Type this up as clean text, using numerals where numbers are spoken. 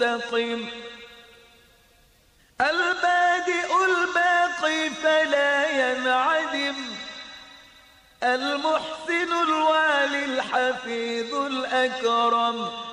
مستقم. البادئ الباقي فلا ينعدم، المحسن الوالي الحفيظ الأكرم.